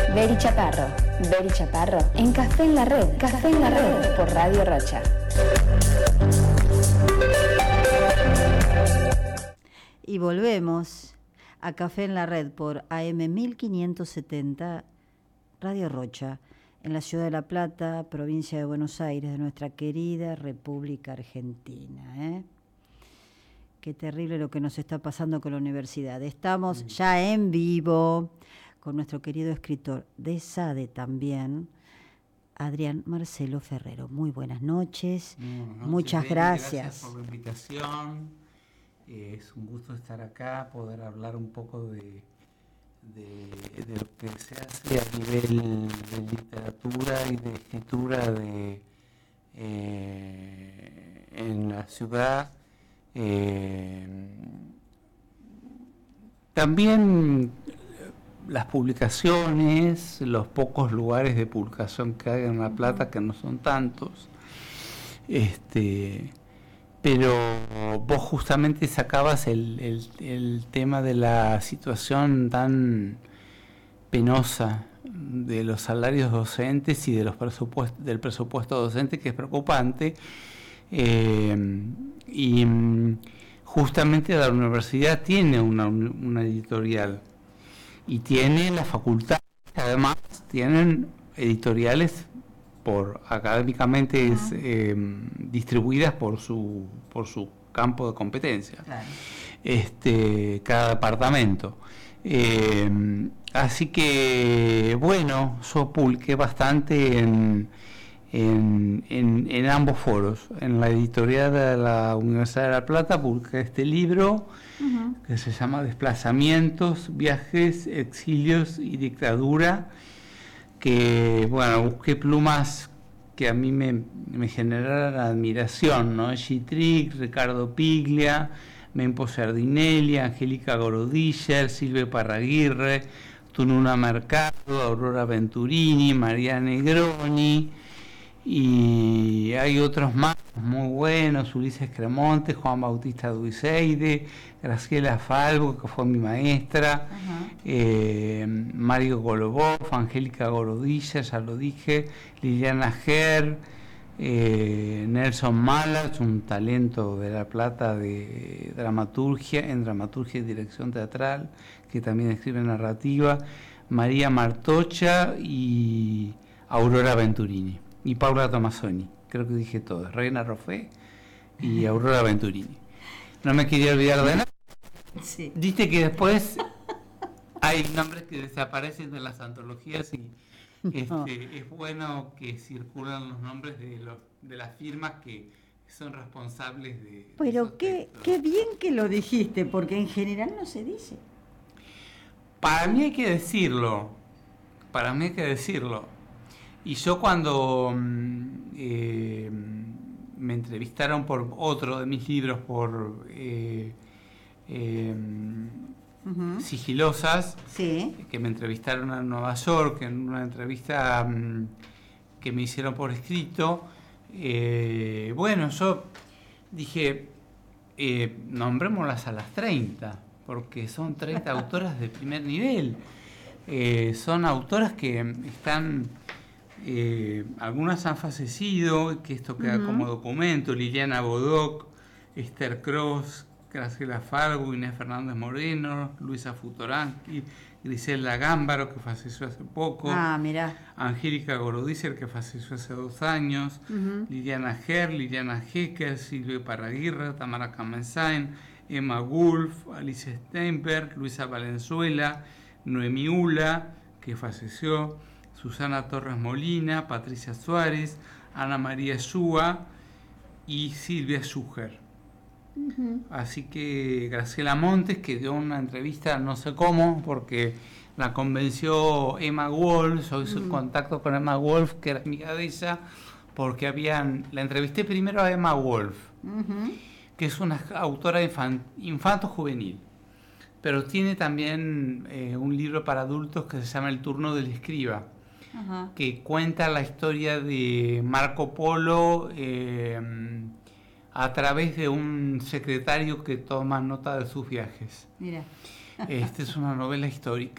Beri Chaparro, en Café en la Red, por Radio Rocha. Y volvemos a Café en la Red por AM 1570, Radio Rocha, en la ciudad de La Plata, provincia de Buenos Aires, de nuestra querida República Argentina. Qué terrible lo que nos está pasando con la universidad. Estamos ya en vivo con nuestro querido escritor de SADE también, Adrián Marcelo Ferrero. Muy buenas noches. Muchas gracias. Gracias por la invitación. Es un gusto estar acá, poder hablar un poco de lo que se hace a nivel de literatura y de escritura en la ciudad. También las publicaciones, los pocos lugares de publicación que hay en La Plata, que no son tantos, pero vos justamente sacabas el tema de la situación tan penosa de los salarios docentes y de los del presupuesto docente, que es preocupante, y justamente la universidad tiene una editorial y tiene la facultad, además tienen editoriales académicamente distribuidas por su campo de competencia. Claro. Cada departamento. Así que bueno, yo publiqué bastante en ambos foros. En la editorial de la Universidad de La Plata publiqué este libro que se llama Desplazamientos, Viajes, Exilios y Dictadura, que bueno, busqué plumas que a mí me generaran admiración, ¿no? G-Trick, Ricardo Piglia, Mempo Sardinelli, Angélica Gorodischer, Silvia Parraguirre, Tununa Mercado, Aurora Venturini, María Negroni, y hay otros más muy buenos: Ulises Cremonte, Juan Bautista Duiseide, Graciela Falvo, que fue mi maestra, Mario Golubov, Angélica Gorodilla, ya lo dije, Liliana Ger, Nelson Malach, un talento de La Plata en dramaturgia y dirección teatral, que también escribe narrativa, María Martocha y Aurora Venturini. Y Paula Tomasoni, creo que dije todo, Reina Roffé y Aurora Venturini. No me quería olvidar de nada. Sí. Viste que después hay nombres que desaparecen de las antologías y es bueno que circulan los nombres de las firmas que son responsables de... Pero qué bien que lo dijiste, porque en general no se dice. Para mí hay que decirlo. Y yo cuando me entrevistaron por otro de mis libros, por Sigilosas, sí, que me entrevistaron en Nueva York, en una entrevista que me hicieron por escrito, bueno, yo dije, nombrémoslas a las 30, porque son 30 autoras de primer nivel. Son autoras que están... algunas han fallecido, que esto queda como documento: Liliana Bodoc, Esther Cross, Graciela Falvo, Inés Fernández Moreno, Luisa Futoranqui, Griselda Gámbaro, que falleció hace poco, Angélica Gorodischer, que falleció hace 2 años, Liliana Ger, Liliana Hecker, Silvia Parraguirre, Tamara Kamensain, Emma Wolf, Alice Steinberg, Luisa Valenzuela, Noemí Ula, que falleció, Susana Torres Molina, Patricia Suárez, Ana María Shua y Silvia Schuher. Así que Graciela Montes, que dio una entrevista, no sé cómo, porque la convenció Emma Wolf. Yo hice contacto con Emma Wolf, que era amiga de ella, porque la entrevisté primero a Emma Wolf, que es una autora infanto-juvenil, pero tiene también un libro para adultos que se llama El turno del escriba, que cuenta la historia de Marco Polo a través de un secretario que toma nota de sus viajes. Mira. Es una novela histórica.